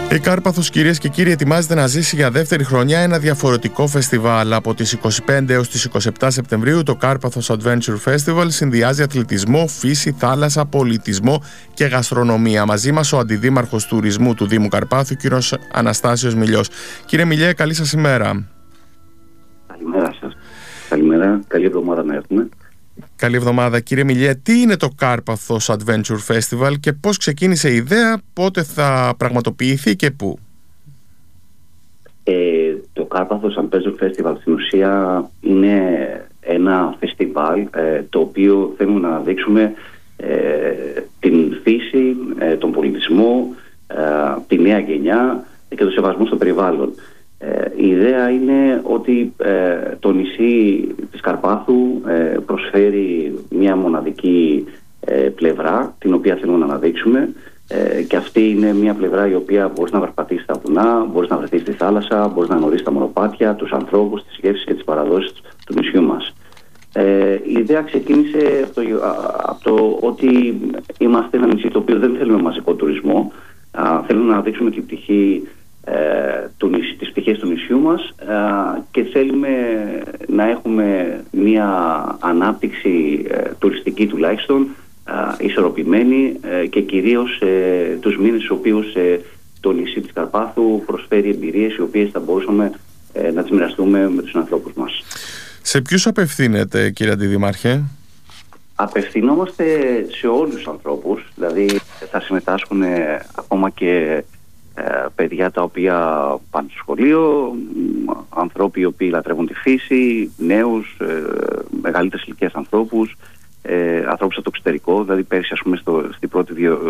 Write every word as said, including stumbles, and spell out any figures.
Η Κάρπαθος, κυρίες και κύριοι, ετοιμάζεται να ζήσει για δεύτερη χρονιά ένα διαφορετικό φεστιβάλ. Από τις είκοσι πέντε έως τις είκοσι επτά Σεπτεμβρίου, το Κάρπαθος Adventure Festival συνδυάζει αθλητισμό, φύση, θάλασσα, πολιτισμό και γαστρονομία. Μαζί μας ο Αντιδήμαρχος Τουρισμού του Δήμου Καρπάθου, κύριος Αναστάσιος Μιλιός. Κύριε Μιλιέ, καλή σας ημέρα. Καλημέρα σας. Καλημέρα. Καλή εβδομάδα να έχουμε. Καλή εβδομάδα. Κύριε Μιλιέ, τι είναι το Κάρπαθος Adventure Festival και πώς ξεκίνησε η ιδέα, πότε θα πραγματοποιηθεί και πού? Ε, το Κάρπαθος Adventure Festival στην ουσία είναι ένα φεστιβάλ ε, το οποίο θέλουμε να αναδείξουμε ε, την φύση, ε, τον πολιτισμό, ε, τη νέα γενιά και το σεβασμό στο περιβάλλον. Ε, η ιδέα είναι ότι ε, το νησί της Καρπάθου ε, προσφέρει μια μοναδική ε, πλευρά την οποία θέλουμε να αναδείξουμε ε, και αυτή είναι μια πλευρά η οποία μπορείς να περπατήσεις στα βουνά, μπορείς να βρεθείς στη θάλασσα, μπορείς να γνωρίσεις τα μονοπάτια, τους ανθρώπους, τις γεύσεις και τις παραδόσεις του νησιού μας. Ε, η ιδέα ξεκίνησε από το, από το ότι είμαστε ένα νησί το οποίο δεν θέλουμε μαζικό τουρισμό, α, θέλουμε να αναδείξουμε την πτυχή Ε, του, τις πτυχές του νησιού μας ε, και θέλουμε να έχουμε μια ανάπτυξη ε, τουριστική τουλάχιστον ε, ισορροπημένη ε, και κυρίως ε, τους μήνες στους οποίους ε, το νησί της Καρπάθου προσφέρει εμπειρίες οι οποίες θα μπορούσαμε ε, να τις μοιραστούμε με τους ανθρώπους μας. Σε ποιους απευθύνεται, κύριε Αντιδημάρχε? Απευθυνόμαστε σε όλους τους ανθρώπους, δηλαδή θα συμμετάσχουν ε, ακόμα και παιδιά τα οποία πάνε στο σχολείο, ανθρώποι οι οποίοι λατρεύουν τη φύση, νέους, ε, μεγαλύτερες ηλικίες ανθρώπους, ε, ανθρώπους από το εξωτερικό. Δηλαδή πέρσι, ας πούμε, στο, στην πρώτη